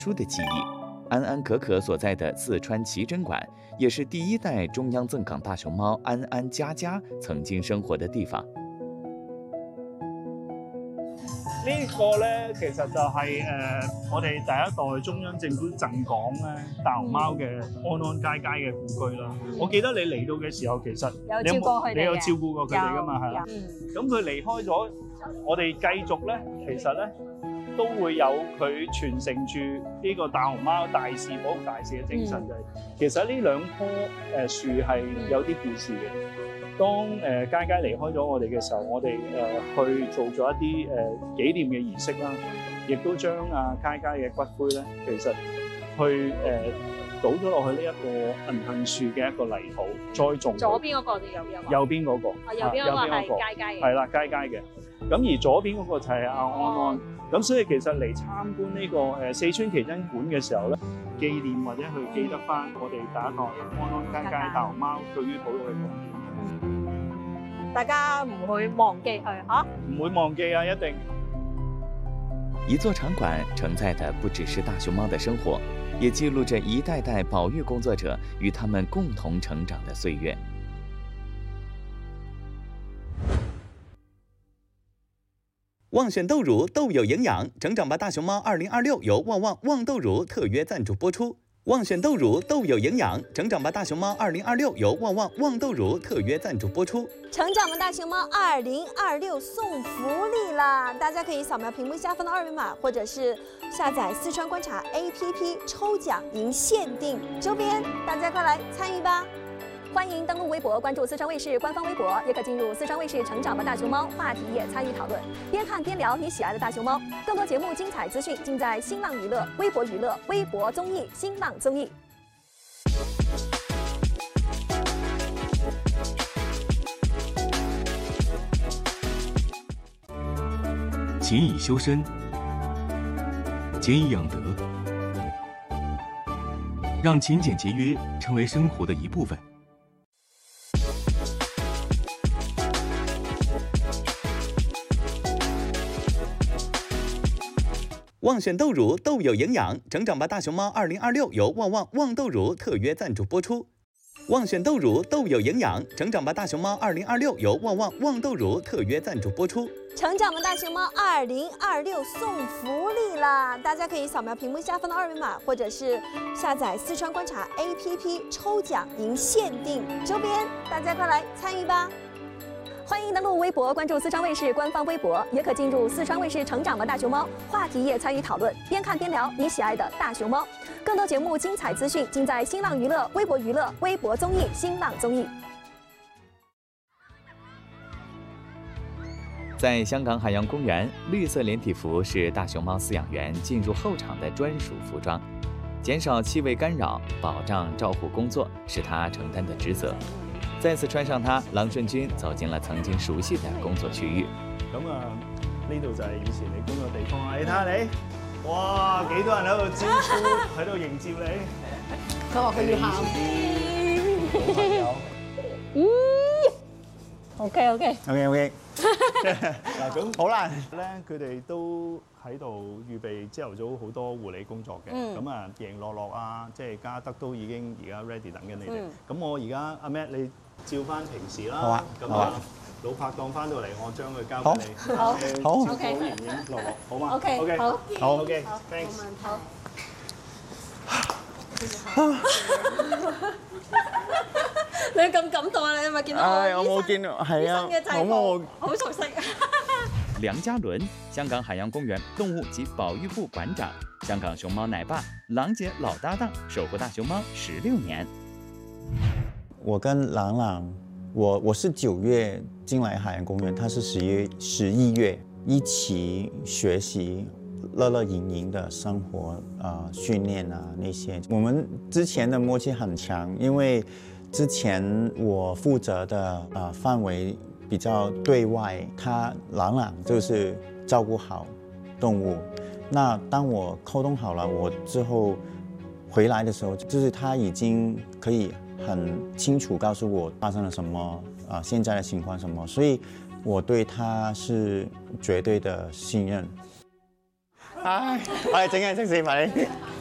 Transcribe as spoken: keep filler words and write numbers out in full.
出的记忆。安安可可所在的四川奇珍馆，也是第一代中央赠港大熊猫安安佳佳曾經生活的地方。 呢個咧，其實就係、是、誒、呃、我哋第一代中央政府贈港咧大熊貓嘅安安佳佳嘅故居啦。嗯、我記得你嚟到嘅時候，其實有照顧佢哋， 你有照顧過佢哋噶嘛？係啦。咁佢離開咗，我哋繼續咧，其實咧都會有佢傳承住呢個大熊貓大事保護大事嘅精神，嗯、就係其實呢兩棵誒樹係有啲故事嘅。當誒佳佳離開咗我哋嘅時候，我哋誒去做咗一啲誒紀念嘅儀式啦，亦都將阿佳佳嘅骨灰咧，其實去誒倒咗落去呢一個銀杏樹嘅一個泥土栽種。 左邊嗰個定右邊嗰個？ 右邊嗰個。 啊，右邊嗰個係佳佳嘅。 係啦，佳佳嘅。咁而左邊嗰個就係阿安安。咁所以其實嚟參觀呢個誒四川奇珍館嘅時候咧，紀念或者去記得翻我哋第一代安安佳佳大熊貓對於保育嘅貢獻。 大家唔會忘記佢嚇， 唔會忘記啊，一定。 一座場館承載的不只是大熊貓的生活，也記錄着一代代保育工作者與他們共同成長的歲月。 旺選豆乳，豆有營養，整長吧大熊貓二零二六由旺旺旺豆乳特約贊助播出。旺選豆乳，豆有營養，整長吧大熊貓二零二六由旺旺旺豆乳特約贊助播出。 成長吧大熊貓二零二六送福利啦！大家可以掃描屏幕下方的二維碼，或者是下載四川觀察 A P P 抽獎贏限定周邊，大家快來參與吧！歡迎登錄微博，關注四川衛視官方微博，也可進入四川衛視成長吧大熊貓話題頁參與討論，邊看邊聊你喜愛的大熊貓。更多節目精彩資訊盡在新浪娛樂、微博娛樂、微博綜藝、新浪綜藝。 勤以修身，俭以養德，讓勤儉節約成為生活的一部分。 旺選豆乳，豆有營養，整長吧大熊貓二零二六由旺旺旺豆乳特約贊助播出。旺選豆乳，豆有營養，整長吧大熊貓二零二六由旺旺旺豆乳特約贊助播出。 成長吧大熊貓二零二六送福利啦！大家可以掃描屏幕下方的二維碼，或者是下載四川觀察 A P P 抽獎贏限定周邊，大家快來參與吧！歡迎登錄微博，關注四川衛視官方微博，也可進入四川衛視成長吧大熊貓話題頁參與討論，邊看邊聊你喜愛的大熊貓。更多節目精彩資訊盡在新浪娛樂、微博娛樂、微博綜藝、新浪綜藝。 在香港海洋公園，綠色連體服是大熊貓飼養員進入後場的專屬服裝，減少氣味干擾，保障照護工作是他承擔的職責。再次穿上它，郎順軍走進了曾經熟悉的工作區域。 咁啊，呢度就係以前你工作地方啊！你睇下你，哇，幾多人喺度招呼，喺度迎接你。 佢話佢要喊。 好朋友。 嗯。OK OK。 OK OK。嗱咁好啦，咧佢哋都喺度預備朝頭早好多護理工作嘅。咁啊，贏樂樂啊，即係嘉德都已經而家 ready 等緊你哋。咁我而家阿 Matt 你。照翻平時啦，好啊，咁啊，老拍檔翻到嚟，我將佢交俾你， 好，好 ，OK，好，影影落落，好嘛 ？OK，好， 好 ，OK，thanks。 好。你咁感動啊！你咪見到我？ 唉，我冇見到，係啊， 好冇，好熟悉。 梁家倫，香港海洋公園動物及保育部館長，香港熊貓奶爸，郎姐老搭檔，守護大熊貓十六年。 我跟朗朗，我我是九月進來海洋公園，他是十月十一月，一起學習樂樂盈盈的生活啊、呃、訓練啊那些。我們之前的默契很強，因為之前我負責的啊、呃、範圍比較對外，他朗朗就是照顧好動物。那當我溝通好了，我之後回來的時候，就是他已經可以很清楚告訴我發生了什麼啊、呃，現在的情況什麼，所以我對他是絕對的信任。 唉，我哋整嘢食先，快啲。